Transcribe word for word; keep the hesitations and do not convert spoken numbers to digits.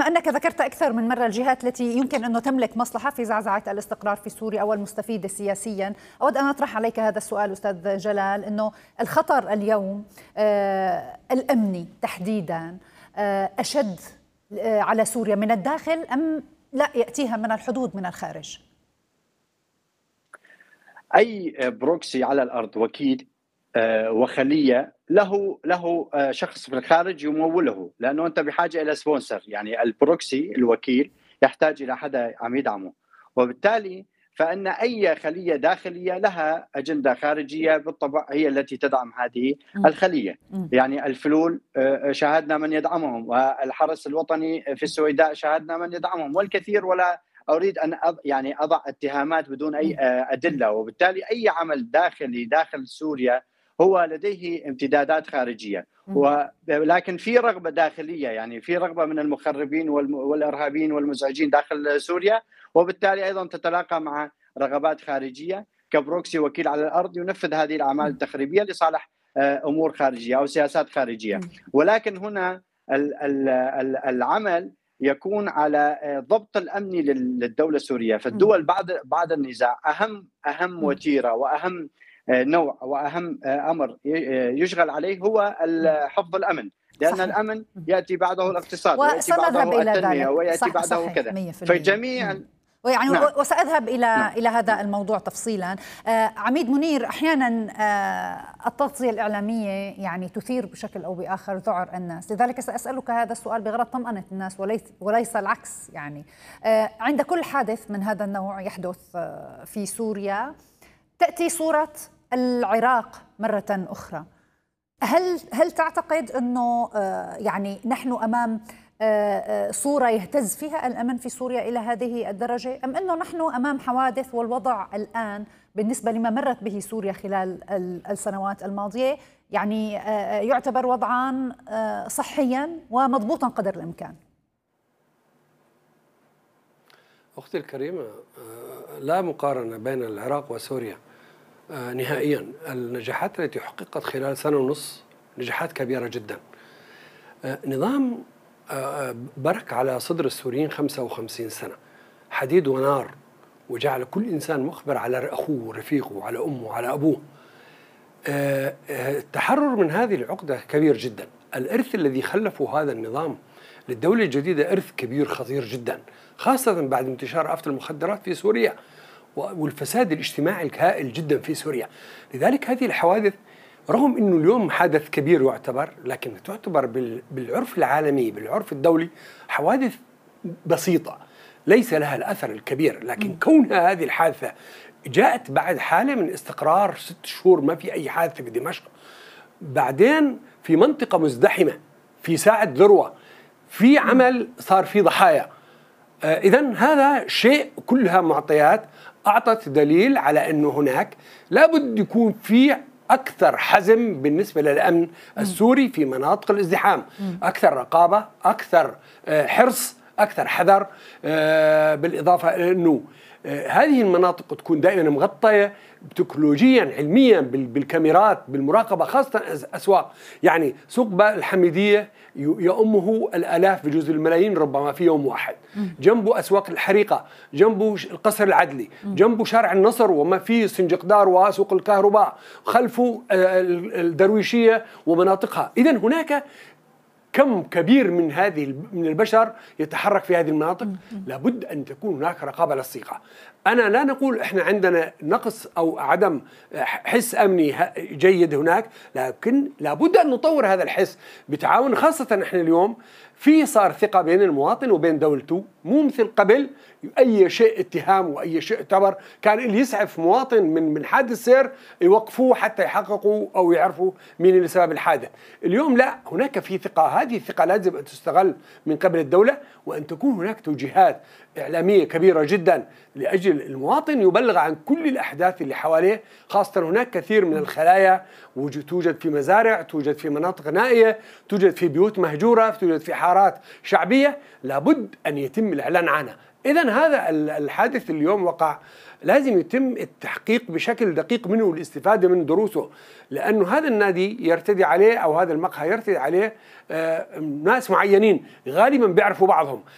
أنك ذكرت أكثر من مرة الجهات التي يمكن أنه تملك مصلحة في زعزعة الاستقرار في سوريا أو المستفيدة سياسيا، أود أن أطرح عليك هذا السؤال أستاذ جلال، أنه الخطر اليوم آه الأمني تحديدا آه أشد آه على سوريا من الداخل أم لا يأتيها من الحدود من الخارج؟ أي بروكسي على الأرض وكيل وخلية له له شخص في الخارج يموله، لأنه أنت بحاجة إلى سبونسر. يعني البروكسي الوكيل يحتاج إلى حدا عم يدعمه، وبالتالي فإن أي خلية داخلية لها أجندة خارجية بالطبع هي التي تدعم هذه الخلية. يعني الفلول شاهدنا من يدعمهم، والحرس الوطني في السويداء شاهدنا من يدعمهم، والكثير. ولا أريد أن أض... يعني أضع اتهامات بدون أي أدلة، وبالتالي أي عمل داخلي داخل سوريا هو لديه امتدادات خارجية. ولكن في رغبة داخلية، يعني في رغبة من المخربين والإرهابيين والمزعجين داخل سوريا، وبالتالي أيضا تتلاقى مع رغبات خارجية كبروكسي وكيل على الأرض ينفذ هذه الأعمال التخريبية لصالح أمور خارجية أو سياسات خارجية. ولكن هنا العمل يكون على ضبط الأمني للدولة السورية. فالدول بعد بعد النزاع أهم أهم وتيرة وأهم نوع وأهم أمر يشغل عليه هو حفظ الأمن، لأن صحيح. الأمن يأتي بعده الاقتصاد ويأتي بعده التنمية ويأتي بعده صحيح. كذا فجميع يعني نعم. وسأذهب إلى نعم. إلى هذا الموضوع تفصيلا. آه عميد منير، أحيانا آه التغطية الإعلامية يعني تثير بشكل أو بآخر ذعر الناس، لذلك سأسألك هذا السؤال بغرض طمأنة الناس وليس وليس العكس. يعني آه عند كل حادث من هذا النوع يحدث آه في سوريا تأتي صورة العراق مرة أخرى. هل هل تعتقد أنه آه يعني نحن أمام صورة يهتز فيها الأمن في سوريا إلى هذه الدرجة، أم أنه نحن أمام حوادث والوضع الآن بالنسبة لما مرت به سوريا خلال السنوات الماضية يعني يعتبر وضعا صحيا ومضبوطا قدر الإمكان؟ أختي الكريمة، لا مقارنة بين العراق وسوريا نهائيا. النجاحات التي حققت خلال سنة ونصف نجاحات كبيرة جدا. نظام برك على صدر السوريين خمسة وخمسين سنة، حديد ونار، وجعل كل إنسان مخبر على أخوه ورفيقه وعلى أمه وعلى أبوه. التحرر من هذه العقدة كبير جدا. الإرث الذي خلفه هذا النظام للدولة الجديدة إرث كبير خطير جدا، خاصة بعد انتشار آفة المخدرات في سوريا والفساد الاجتماعي الهائل جدا في سوريا. لذلك هذه الحوادث رغم أنه اليوم حدث كبير يعتبر، لكن تعتبر بالعرف العالمي بالعرف الدولي حوادث بسيطة ليس لها الأثر الكبير. لكن كونها هذه الحادثة جاءت بعد حالة من استقرار ست شهور ما في أي حادثة في دمشق، بعدين في منطقة مزدحمة في ساعة ذروة في عمل صار في ضحايا. آه إذن هذا شيء كلها معطيات أعطت دليل على أنه هناك لابد يكون في أكثر حزم بالنسبة للأمن السوري في مناطق الازدحام، أكثر رقابة، أكثر حرص، أكثر حذر، بالإضافة إلى أنه هذه المناطق تكون دائما مغطية تكنولوجيا علميا بالكاميرات بالمراقبة، خاصة أسواق. يعني سوق الحميدية يأمه الآلاف بجوز الملايين ربما في يوم واحد، جنبه أسواق الحريقة، جنبه القصر العدلي، جنبه شارع النصر وما فيه سنجقدار وسوق الكهرباء، خلفه الدرويشية ومناطقها. إذن هناك كم كبير من هذه من البشر يتحرك في هذه المناطق، لابد أن تكون هناك رقابة للصيغة. أنا لا نقول إحنا عندنا نقص أو عدم حس أمني جيد هناك، لكن لابد أن نطور هذا الحس بتعاون، خاصة إحنا اليوم في صار ثقة بين المواطن وبين دولته، مو مثل قبل أي شيء اتهام وأي شيء اعتبر كان اللي يسعف مواطن من من حادث سير يوقفوه حتى يحققوا أو يعرفوا مين اللي سبب الحادث. اليوم لا، هناك في ثقة، هذه الثقة لازم أن تستغل من قبل الدولة، وأن تكون هناك توجيهات إعلامية كبيرة جدا لأجل المواطن يبلغ عن كل الأحداث اللي حواليه، خاصة هناك كثير من الخلايا توجد في مزارع، توجد في مناطق نائية، توجد في بيوت مهجورة، توجد في حارات شعبية، لابد أن يتم الإعلان عنها. إذن هذا الحادث اليوم وقع، لازم يتم التحقيق بشكل دقيق منه والاستفادة من دروسه، لأنه هذا النادي يرتدي عليه أو هذا المقهى يرتدي عليه آه ناس معينين غالبا بيعرفوا بعضهم،